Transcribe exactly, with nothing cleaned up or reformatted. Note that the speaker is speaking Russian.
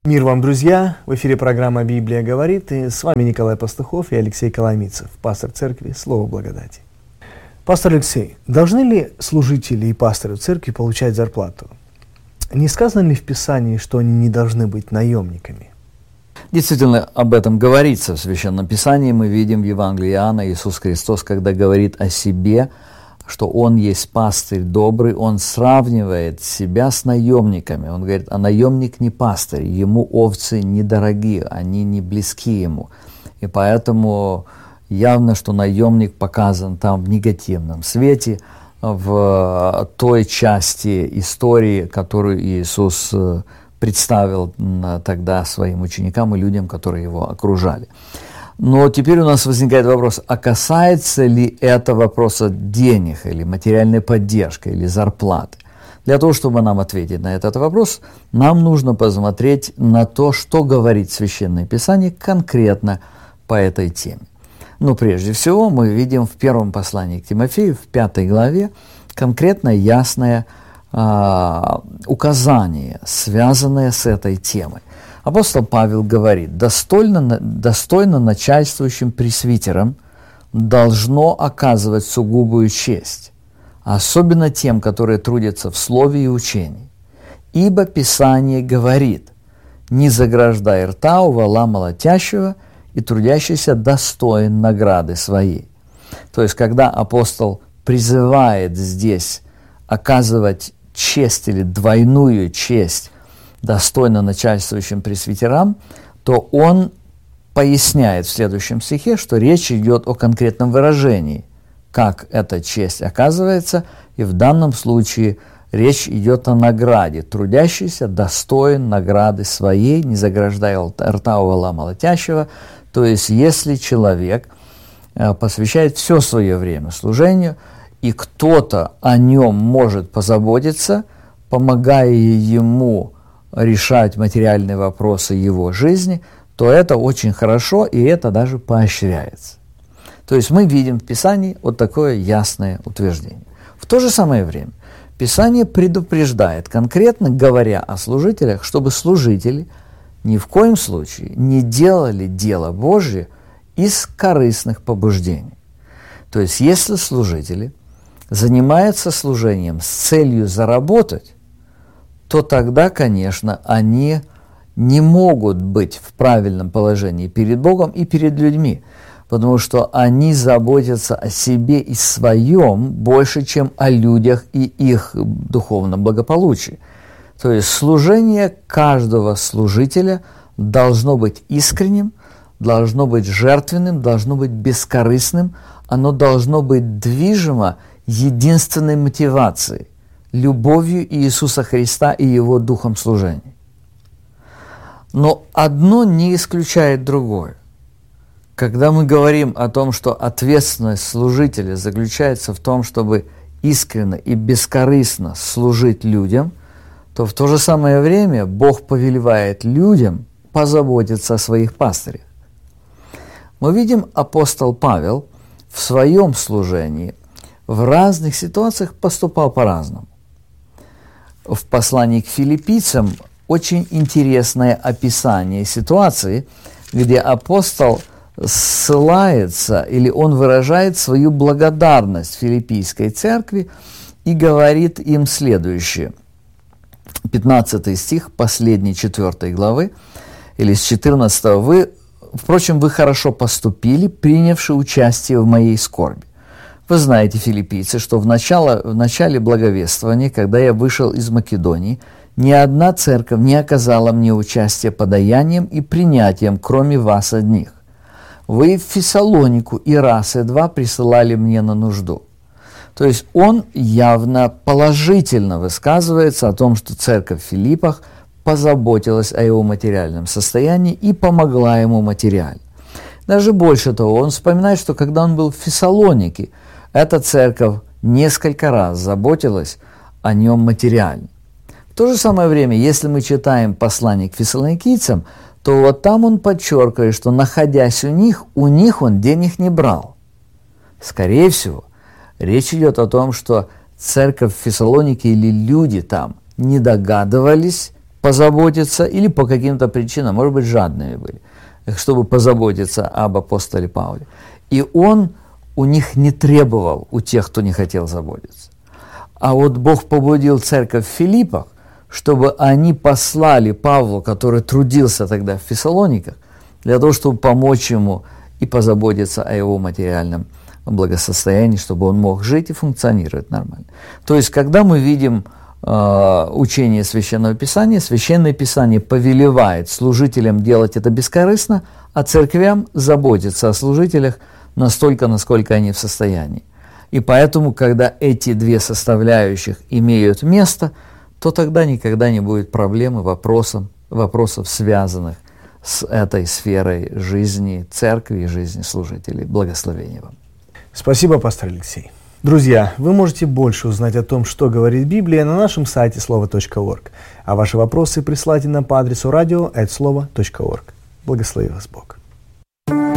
Мир вам, друзья! В эфире программа «Библия говорит», и с вами Николай Пастухов и Алексей Коломийцев, пастор церкви «Слово благодати». Пастор Алексей, должны ли служители и пасторы церкви получать зарплату? Не сказано ли в Писании, что они не должны быть наемниками? Действительно, об этом говорится в Священном Писании. Мы видим в Евангелии Иоанна Иисус Христос, когда говорит о себе, что Он есть пастырь добрый, Он сравнивает себя с наемниками. Он говорит, а наемник не пастырь, ему овцы недорогие, они не близки ему. И поэтому явно, что наемник показан там в негативном свете, в той части истории, которую Иисус представил тогда своим ученикам и людям, которые его окружали. Но теперь у нас возникает вопрос, а касается ли это вопроса денег или материальной поддержки или зарплаты? Для того, чтобы нам ответить на этот вопрос, нам нужно посмотреть на то, что говорит Священное Писание конкретно по этой теме. Но прежде всего мы видим в первом послании к Тимофею, в пятой главе, конкретно ясное а, указание, связанное с этой темой. Апостол Павел говорит, достойно, достойно начальствующим пресвитерам должно оказывать сугубую честь, особенно тем, которые трудятся в слове и учении. Ибо Писание говорит, не заграждай рта у вола молотящего, и трудящийся достоин награды своей. То есть, когда апостол призывает здесь оказывать честь или двойную честь достойно начальствующим пресвитерам, то он поясняет в следующем стихе, что речь идет о конкретном выражении, как эта честь оказывается, и в данном случае речь идет о награде. Трудящийся достоин награды своей, не заграждая рта у вола молотящего. То есть, если человек посвящает все свое время служению, и кто-то о нем может позаботиться, помогая ему решать материальные вопросы его жизни, то это очень хорошо, и это даже поощряется. То есть мы видим в Писании вот такое ясное утверждение. В то же самое время Писание предупреждает, конкретно говоря о служителях, чтобы служители ни в коем случае не делали дело Божье из корыстных побуждений. То есть если служители занимаются служением с целью заработать, то тогда, конечно, они не могут быть в правильном положении перед Богом и перед людьми, потому что они заботятся о себе и своем больше, чем о людях и их духовном благополучии. То есть служение каждого служителя должно быть искренним, должно быть жертвенным, должно быть бескорыстным, оно должно быть движимо единственной мотивацией – любовью Иисуса Христа и Его духом служения. Но одно не исключает другое. Когда мы говорим о том, что ответственность служителя заключается в том, чтобы искренне и бескорыстно служить людям, то в то же самое время Бог повелевает людям позаботиться о своих пастырях. Мы видим, апостол Павел в своем служении в разных ситуациях поступал по-разному. В послании к филиппийцам очень интересное описание ситуации, где апостол ссылается или он выражает свою благодарность филиппийской церкви и говорит им следующее. пятнадцатый стих, последней четвёртой главы, или с четырнадцатого. «Вы, впрочем, вы хорошо поступили, принявши участие в моей скорби. Вы знаете, филиппийцы, что в начале, в начале благовествования, когда я вышел из Македонии, ни одна церковь не оказала мне участия подаянием и принятием, кроме вас одних. Вы в Фессалонику и раз и два присылали мне на нужду». То есть он явно положительно высказывается о том, что церковь в Филиппах позаботилась о его материальном состоянии и помогла ему материально. Даже больше того, он вспоминает, что когда он был в Фессалонике, эта церковь несколько раз заботилась о нем материально. В то же самое время, если мы читаем послание к фессалоникийцам, то вот там он подчеркивает, что, находясь у них, у них он денег не брал. Скорее всего, речь идет о том, что церковь в Фессалонике или люди там не догадывались позаботиться, или по каким-то причинам, может быть, жадными были, чтобы позаботиться об апостоле Павле. И он у них не требовал, у тех, кто не хотел заботиться. А вот Бог побудил церковь в Филиппах, чтобы они послали Павлу, который трудился тогда в Фессалониках, для того, чтобы помочь ему и позаботиться о его материальном благосостоянии, чтобы он мог жить и функционировать нормально. То есть, когда мы видим э, учение Священного Писания, Священное Писание повелевает служителям делать это бескорыстно, а церквям заботиться о служителях настолько, насколько они в состоянии. И поэтому, когда эти две составляющих имеют место, то тогда никогда не будет проблем и вопросов, вопросов, связанных с этой сферой жизни церкви и жизни служителей. Благословения вам. Спасибо, пастор Алексей. Друзья, вы можете больше узнать о том, что говорит Библия, на нашем сайте слово точка орг, а ваши вопросы присылайте нам по адресу радио эт слово точка орг. Благослови вас Бог.